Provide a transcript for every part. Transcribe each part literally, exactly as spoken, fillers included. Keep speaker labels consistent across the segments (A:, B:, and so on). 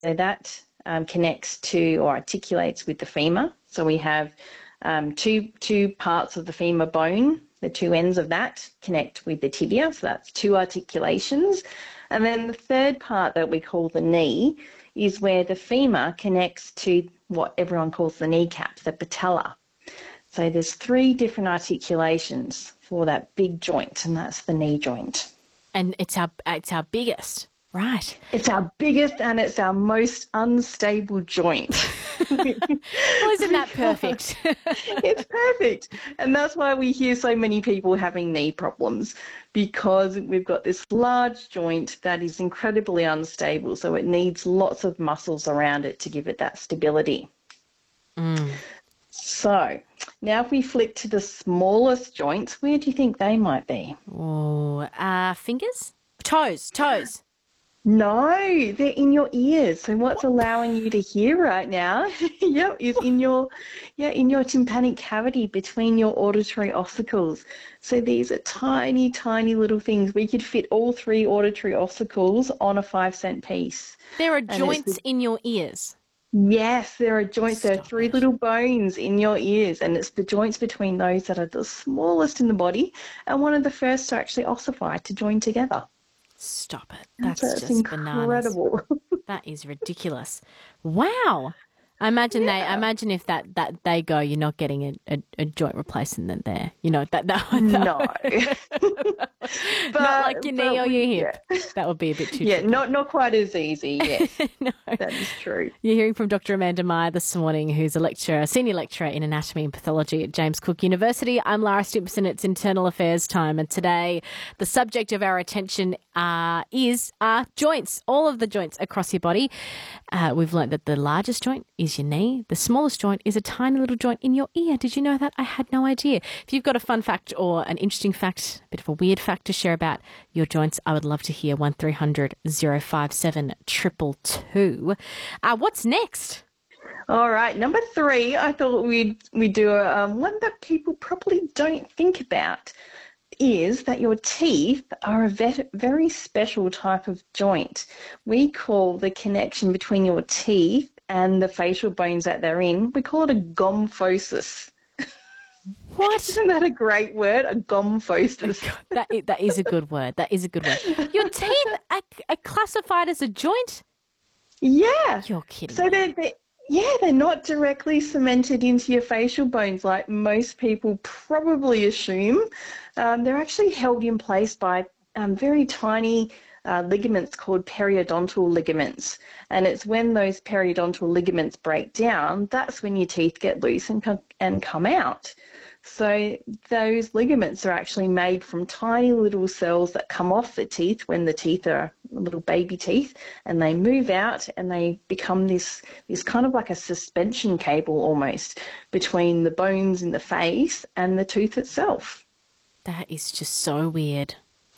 A: So that um, connects to or articulates with the femur. So we have um, two, two parts of the femur bone. The two ends of that connect with the tibia. So that's two articulations. And then the third part that we call the knee is where the femur connects to what everyone calls the kneecap, the patella. So there's three different articulations for that big joint, and that's the knee joint.
B: And it's our it's our biggest, right?
A: It's our biggest and it's our most unstable joint.
B: Well, isn't that perfect?
A: It's perfect. And that's why we hear so many people having knee problems, because we've got this large joint that is incredibly unstable. So it needs lots of muscles around it to give it that stability.
B: Mm.
A: So now if we flick to the smallest joints, where do you think they might be?
B: Oh, uh, fingers? Toes, toes.
A: No, they're in your ears. So what's allowing you to hear right now, yep, is in your, yeah, in your tympanic cavity between your auditory ossicles. So these are tiny, tiny little things. We could fit all three auditory ossicles on a five cent piece.
B: There are
A: And
B: joints
A: it's-
B: in your ears.
A: Yes, there are joints. There are
B: Stop
A: three
B: it.
A: little bones in your ears, and it's the joints between those that are the smallest in the body and one of the first to actually ossify, to join together.
B: Stop it. That's
A: So it's
B: just bananas.
A: incredible.
B: That is ridiculous. Wow. I imagine they. I imagine if that, that they go, you're not getting a, a, a joint replacement there. You know that that
A: No.
B: not like your knee
A: but
B: or
A: we-
B: your hip. That would be a bit too.
A: Yeah,
B: tricky.
A: not not quite as easy. Yes,
B: No.
A: that is true.
B: You're hearing from Doctor Amanda Meyer this morning, who's a lecturer, senior lecturer in anatomy and pathology at James Cook University. I'm Lara Stimpson. It's Internal Affairs time, and today the subject of our attention uh, is uh, joints, all of the joints across your body. Uh, we've learnt that the largest joint is your knee. The smallest joint is a tiny little joint in your ear. Did you know that? I had no idea. If you've got a fun fact or an interesting fact, a bit of a weird fact to share about your joints, I would love to hear. one three hundred oh five seven two two two. Uh, what's next?
A: All right, number three. I thought we'd we do a, um, one that people probably don't think about, is that your teeth are a vet- very special type of joint. We call the connection between your teeth and the facial bones that they're in, we call it a gomphosis.
B: What?
A: Isn't that a great word? A gomphosis.
B: That is, that is a good word. That is a good word. Your teeth are, are classified as a joint?
A: Yeah.
B: You're kidding
A: So
B: me.
A: they're, they're, yeah, they're not directly cemented into your facial bones like most people probably assume. Um, they're actually held in place by um, very tiny uh, ligaments called periodontal ligaments. And it's when those periodontal ligaments break down, that's when your teeth get loose and, co- and come out. So those ligaments are actually made from tiny little cells that come off the teeth when the teeth are little baby teeth, and they move out and they become this, this kind of like a suspension cable almost between the bones in the face and the tooth itself.
B: That is just so weird.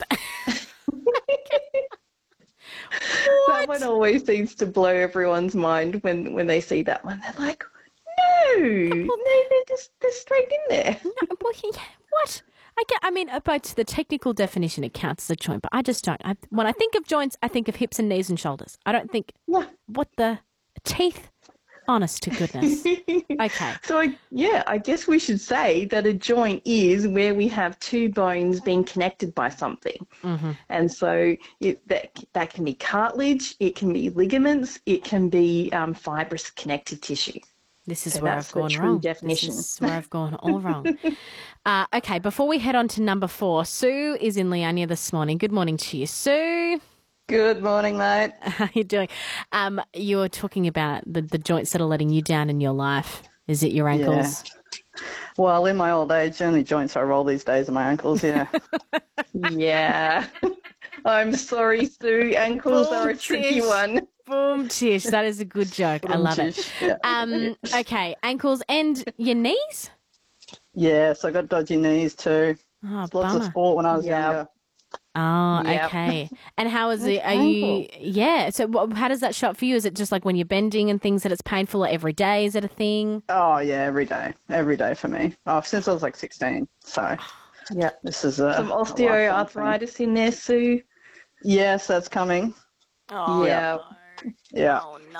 A: That one always seems to blow everyone's mind when, when they see that one. They're like, no, no, they're just they're straight in there.
B: No, well, yeah, what? I get. I mean, by the technical definition, it counts as a joint, but I just don't. I, when I think of joints, I think of hips and knees and shoulders. I don't think
A: Yeah.
B: what the teeth. Honest to goodness. Okay.
A: So, I, yeah, I guess we should say that a joint is where we have two bones being connected by something.
B: Mm-hmm.
A: And so it, that, that can be cartilage, it can be ligaments, it can be um, fibrous connective tissue.
B: This is
A: So
B: where
A: that's
B: I've
A: the
B: gone
A: true
B: wrong.
A: definition.
B: This is where I've gone all wrong. uh, okay, before we head on to number four, Sue is in Leania this morning. Good morning to you, Sue.
C: Good morning, mate.
B: How are you doing? Um, you were talking about the, the joints that are letting you down in your life. Is it your ankles?
C: Well, in my old age, the only joints I roll these days are my ankles, yeah.
A: Yeah. I'm sorry, Sue. Ankles are a tricky
B: Tish.
A: one.
B: Boom, Tish. That is a good joke. I love it.
C: Tish, yeah.
B: Um, okay, ankles and your knees?
C: Yes, I got dodgy knees too.
B: Oh,
C: Lots
B: bummer.
C: of sport when I was
A: Yeah.
C: younger.
B: Oh,
A: Yep.
B: okay. And how is it?
C: It's
B: Are you?
C: painful.
B: Yeah. So, what, how does that show up for you? Is it just like when you're bending and things that it's painful, or every day? Is it a thing?
C: Oh, yeah, every day. Every day for me. Oh, since I was like sixteen. So
A: Yeah.
C: this is a
A: Some
C: a lifelong thing.
A: osteoarthritis in there, Sue.
C: Yes, that's coming.
B: Oh,
A: Yeah.
C: Yeah.
B: Oh no.